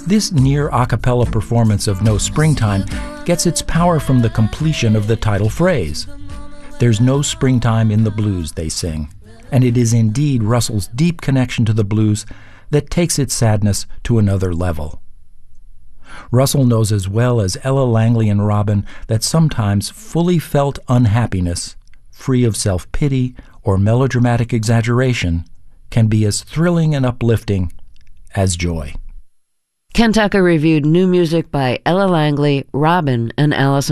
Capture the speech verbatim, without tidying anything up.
This near a cappella performance of No Springtime gets its power from the completion of the title phrase. There's no springtime in the blues, they sing, and it is indeed Russell's deep connection to the blues that takes its sadness to another level. Russell knows as well as Ella Langley and Robin that sometimes fully felt unhappiness, free of self-pity or melodramatic exaggeration, can be as thrilling and uplifting as joy. Ken Tucker reviewed new music by Ella Langley, Robin, and Alison